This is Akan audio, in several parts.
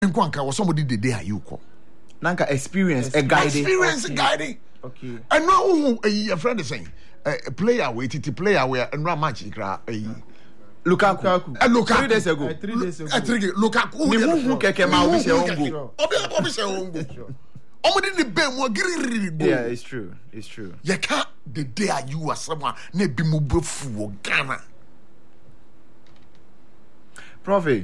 Nkanka was somebody the day you call. Nanka experience a guiding. Experience guiding. Okay. And now a friend is saying a player waited to play away and run match. Lukaku. 3 days ago. 3 days ago. Lukaku. Ni who keke ma obi se ongo. Obi se ongo. Omodi ni be mo giri. Yeah, it's true. It's true. You can't the day you are someone ne bi mo befu Ghana. Prof.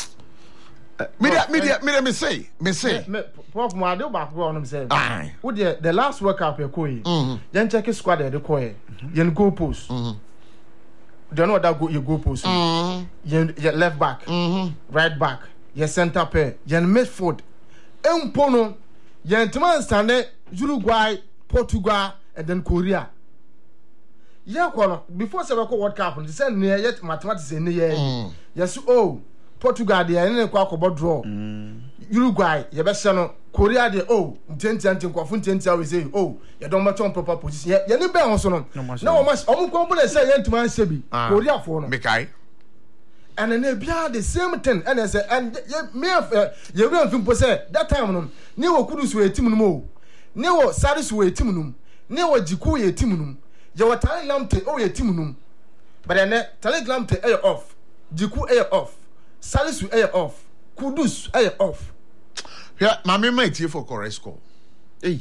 Me say. Prof Mwade back on him say. Aye. What the last World Cup you koi. Then check his squad the koi. Yen goal post. Don't know that go your goal post. Yen left back. Right back. Yen center pair. Yen midfield. Empono. Yen Timan Stande, Uruguay, Portugal, and then Korea. Yeah, before Sevako World Cup, they said near yet mathematics in the year. Yes, Portugal, they are in a quack about draw. Uruguay, Yabasano, Korea, they intent we say, you don't match on proper position. You never also no much. Almost company say, Yentman Sebi, Korea for Mekai. And then they be the same thing. And I say, and me you will think possess that time. Newo Kudus were Timunum, Newo Sadis were Timunum, Newo Jiku ye Timunum, Yawa Tali Lamte o ye Timunum. But then Tali Lamte air off, Jiku air off, Sadis air off, Kudus air off. Yeah, my mate here for Koresko. Hey.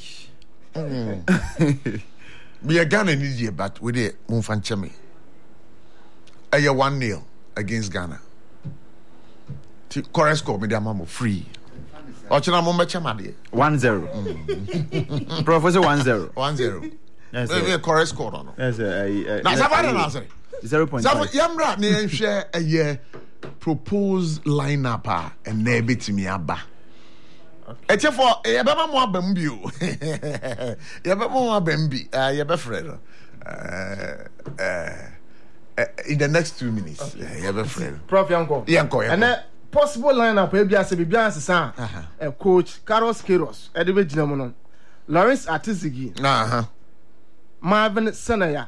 We are Ghana in India, but with the Munfanchemi. Air 1-0 against Ghana. Koresko, me mamo free. Ochina momba chamadi 1-0. Professor 1-0. 1-0. Yes. We correct score no. Yes. Na sabana na say. 0.5. So yamra ne nhwe a year proposed lineup and na betimi aba. Eche for yebema mo abam bi o. Yebema mo abam bi. Yebe frere. In the next 2 minutes. Yebe frere. Prof Yanko. And possible lineup ebia se bibia asesa coach Carlos Queiroz edebe ginamono Lawrence Atizigi Marvin Senaya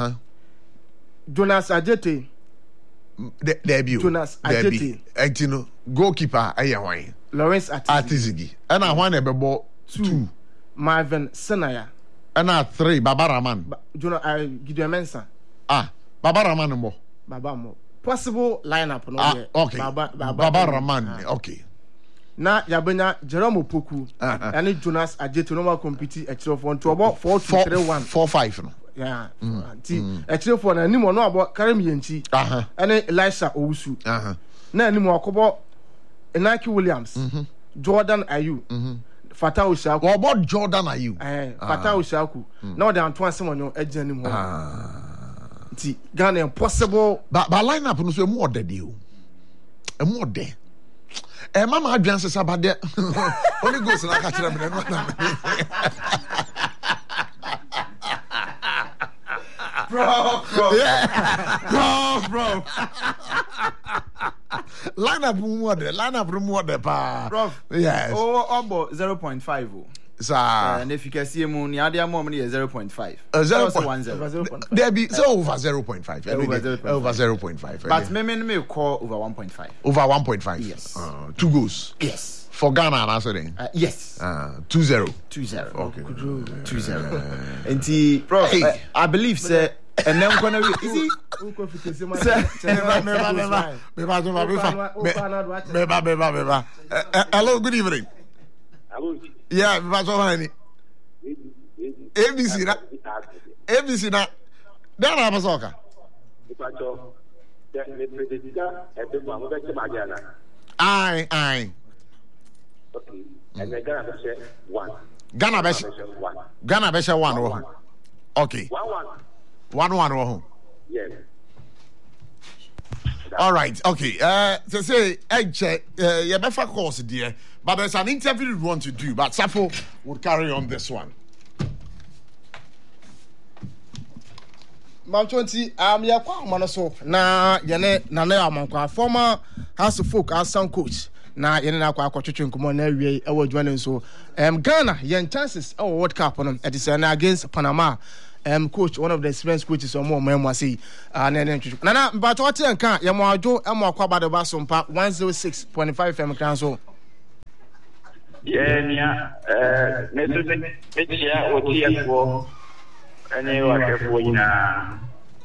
Jonas Ajete debut Jonas Ajete Antino goalkeeper aye Lawrence Atizigi and one ebebo 2 Marvin Senaya and 3 Babaraman Jonas Gideon Mensah Babaraman mo Baba mo possible lineup no okay Baba Raman okay na yabenya Jerome Opoku and Jonas Ajete no ma compete actually for to about 4-2-3-1 4-5 no yeah actually for na nimo no about Karim Yenchi and Elisha Owusu na nimo akobo Enaki Williams Jordan Ayew Fatah Oshaku about Jordan Ayew Fatah Oshaku now they Antoine Semenyo agent him Ghana impossible but lineup no so more dead you e more there mama advance sabade only goes na ka kire me bro lineup more there pa bro yes about 0.5 and if you can see him, the other moment is 0.5. 0.1. There be so over 0.5. Over 0.5. But me call over 1.5. Over 1.5. Yes. 2 goals. Yes. For Ghana and also then. Yes. 2-0. 2-0. Okay. 2-0. And the bro, I believe sir. And then gonna is he? Hello, good evening. Yeah, that's all I need. ABC na. Then I'm a soccer. Aye. Okay. And then Ghana Beshe 1. Ghana Beshe 1. Okay. 1-1. Yes. All right. Okay. So say, you better course dear. But there's an interview we want to do. But Safo would carry on this one. Manchonti, yakwa manoso na yene nane amankwa former House of Folk Assistant coach na yene na kwa twetwe nkomo na awie e wadwane nso Ghana yen chances World Cup no it is against Panama coach one of the experienced coaches or more say na but what you can ya mo adwo e mo akwa bade ba so mpa 106.5 FM kan so Yeah, Metia, or Tia for any water for you now.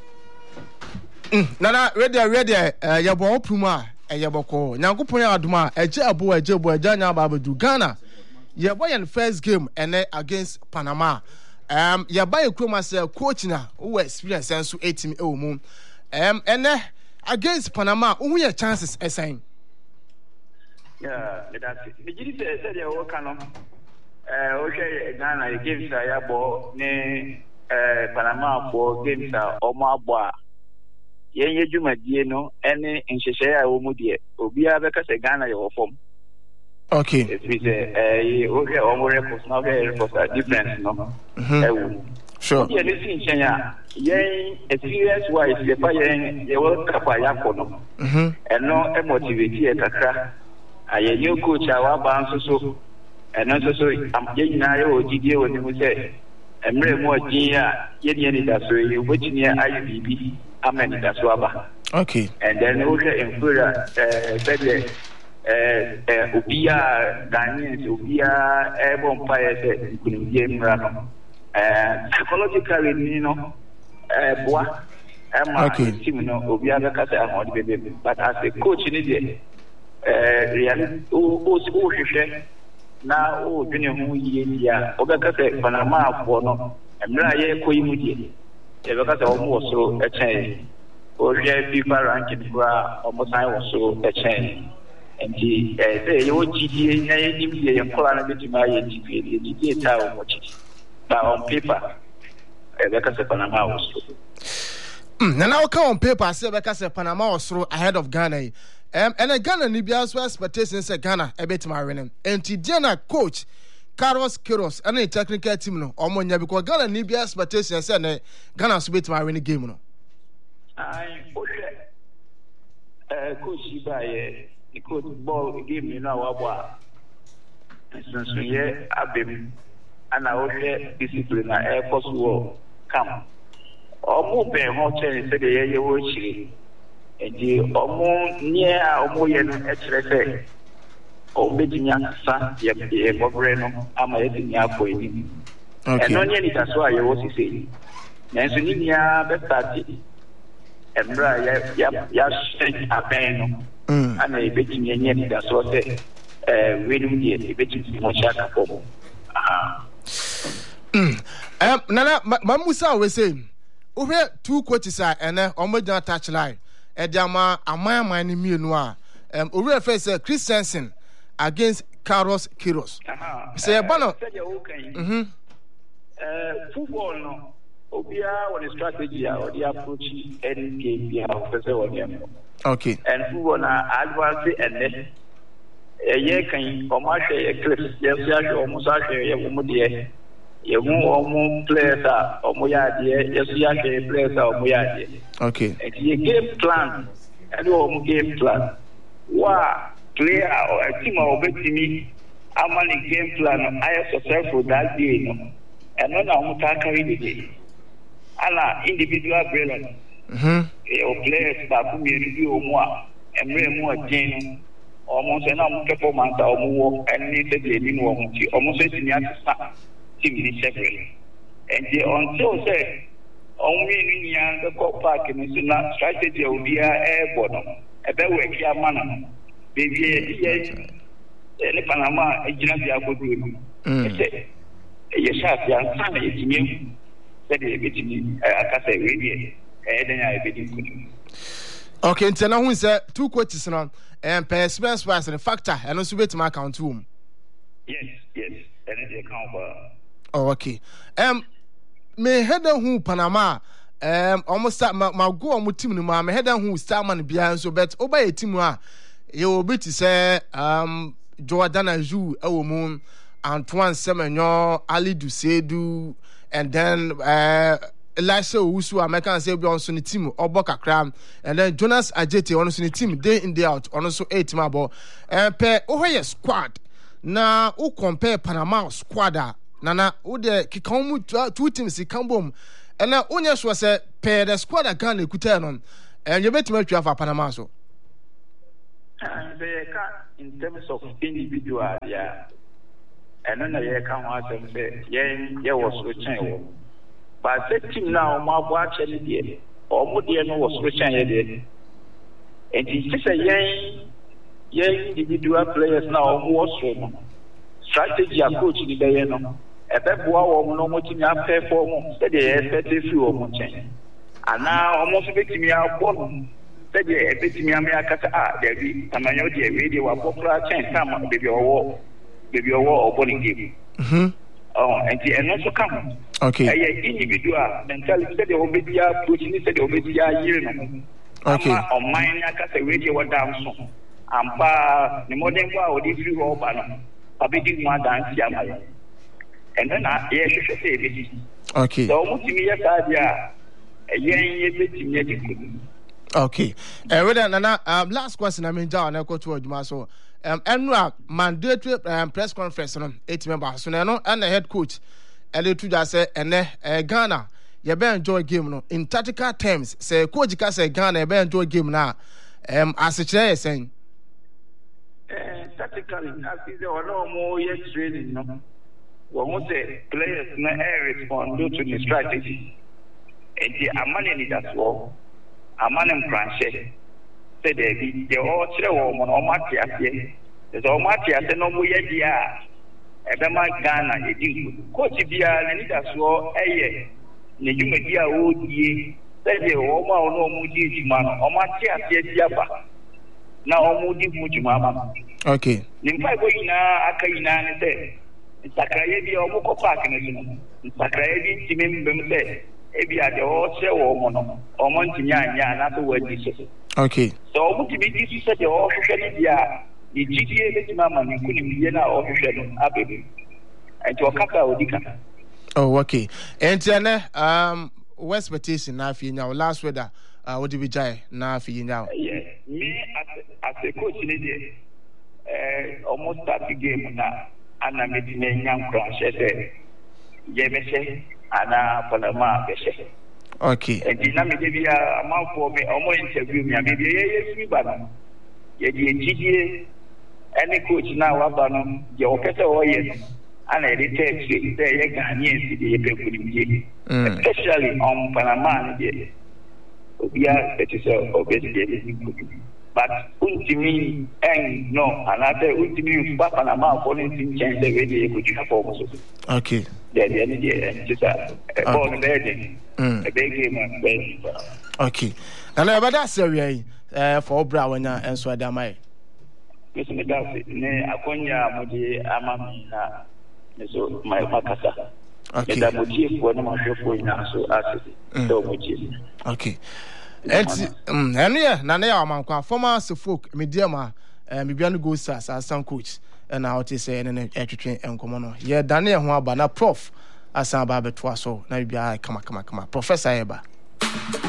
Nana, ready, your ball puma, and your boko. Now go put out ma, a jabo, Jana Babadu Ghana. Your boy in first game and then against Panama. Your boy Chroma coach now, who experience and so 18 moon. And then against Panama, who your chances assign. Yeah, that's it. The GD said you work on okay, Ghana games are yabo, ne Panama for games are Omabwa. Yen Juma Dieno, any in Shea Omudie, Obia because a Ghana your form. Okay. It's a okay, Omore, not very different, no? Sure. Yeah, this in China, yen experience wise, the fire, you will Kapayakono, and no emotivity at a crack. I new coach, our bounce so, and also so I'm getting now, GD, when you say, and more Gia, Yeni, that's which near IBB. Amen. That's Waba. Okay. And then also in Florida, said Ubia, Ghanaians, Ubia, Airborne Fire, Game Rano. Psychologically, you know, Bois, Emma, team, no, Ubia, the baby. But as a coach in India, really, who now, junior who year, Obaka, Panama, Bono, and Raya Koyimudi. Because almost so a chain, or FIFA ranking almost I was so a chain. And the GDA and Colorado to my GDA tower watches. But on paper, because of Panama was so. Now come on paper, say because of Panama was through ahead of Ghana. And a Ghana Nibia's expectations at Ghana, a bit marine. And Tidiana coach. Carlos Kiros, any technical team no, or more because Ghana need be expectations and Ghana sweet my winning game no. I coach by the coach ball game you know what. Since we abim and I will discipline air force war come. Or move a hotel and say the year watch and the almost near or more Obedinya sa ye bobreno ama yetinya akoini. And no nyani taswa ye wo sisi. Nanso ni nya betati. Embra ya shen abeno. Ana ebetinya nyani taswa se wedum die ebetinya mo chaka ko. Nana mamusa we say we two coaches are and omoja touch line. E dia ma aman ni mienu a we face Christensen against Carlos Kiros. Say Bono. Football no. Obia on a strategy or the approach any game we have. Okay. And football na advance and then a year can commercial eclipse. Yes, almost actually a you players or Moya, yes, players or Moya. Okay. A game plan and game plan. Wow. Player or a team of me, I'm on a game plan. I am successful that day, no, and not I'm carry the day. Allah individual brilliant. Your players that me review more and more gain almost an performance or more and need to be almost a team separately. And the until say only in the court park in the strategy will be airborne. A better work your manner. Baby, any Panama, a Jinabia would do. Yes, I'm saying, said a bit me, I can say, really, and then I believe. Okay, and now who said 2 coaches and pay expense price and factor and also wait my account room. Yes, and it's account. Oh, okay. Me head who Panama. Almost start my go on with team no ma. Me head who start man behind so bet obey a team wa. You will be to say Jordan Ajew Moon, Antoine Semenyo, Ali Dusedu, and then Elisha Usu, American say on Sunny team or Boca Cram, and then Jonas Ajete on Sunny team day in day out on also 8 mabo. And pair Ohio squad. Now, who compare Panama squad? Nana, who the Kikamu 2 teams in Cambom, and now Onyas was a pair the squad a gun could turn on, and you bet to make you have a Panama so. In terms of individual, yeah, ɛno na yɛka ho asɛm sɛ yɛn yɛwɔ soro kyɛn wɔ ba sɛ team na ɔmo abo akyɛ ne deɛ ɔmo deɛ no wɔ soro kyɛn yɛ deɛ nti kyɛ sɛ yɛn individual players na ɔmo wɔ soro no strategy a coach ni bɛyɛ no ɛbɛboa wɔn no ɔmo tumi apɛ fɔ ɔmo sɛdeɛ yɛsɛte fi ɔmo nkyɛn anaa ɔmo nso bɛtumi abɔ no sɛdeɛ ɛbɛtumi ame akasa dabi tamanyɛ deɛ wei deɛ wabɔ koraa kyɛn tam baabi ɔwɔ ɔbɔ ne game nti ɛno nso ka ho ɛyɛ individual mentality sɛdeɛ wɔbɛdi approach ne sɛdeɛ wɔbɛdi ayere no ama ɔman ne akasa wei deɛ wɔda nso ampa ne mmɔden bɔ a wɔde firi hɔ ɔba no abɛdi ho adanse ama yɛ ɛno na yɛhwehwɛ sɛ yɛbɛdi sɛ ɔmo tumi yɛ saa deɛ a yɛn yɛbɛtumi adi kɔdu. Okay. Nana, last question I mean down I go to adwuma so. Enra mandatory press conference no 8 members. So no and the head coach ele to just say Ghana you be enjoy game no in tactical terms say coach ka say Ghana you be enjoy game na as a chair saying tactically as is no more yet training no. What say players na respond to the strategy. And the amani ni that's all. Amani mkranche. Say the all three woman or Matias. There's all Matias and no more yet. Ebema Ghana, you do. Coach Bia, and that's all. Eh, the Jumedia would ye. Say the Oma or no Mudi man or Matias yet Yapa. Now Mudi Mujimama. Okay. Nimpa Goina Akaina and say, Sakayebi or Moko Park in the Sakayebi Timim Bemse. Ebi ade o che wo mo no o mo ntinya anya na to wadi so okay so o muti bi di so de o hwehwe ni dia ni gidie be tima ma ni kunim die na o hwehwe no abebi enti o kaka o dika oh okay enti na west expectation na afi nya last weather what did we jai na afi nya me as a coach ni die almost start the game na ana me di nya nkran hye ye me se ana Panama bese okay na me dey amafo me omo interview me abi ye fi ba no ye di gidie any coach na wa ba no je o pese o ye no ana e text say ye Ghanaian si dey pe kuni especially on Panama dey obia betisel obedi but ultimately no another ultimately Panama for instance change the way they could for so okay just a ball bedding a big game okay and about that series for Obra when and so adamai Mr. Medasi ne akonya mudi amami na so my makasa okay that motive for no shofo ina so asisi so motive okay and yeah na ya amankwa former folk medium me bia no go stars as some coach and how to say and etwetwe enkomo no ye dane ho aba na prof asan ba beto aso na bia kama professor eba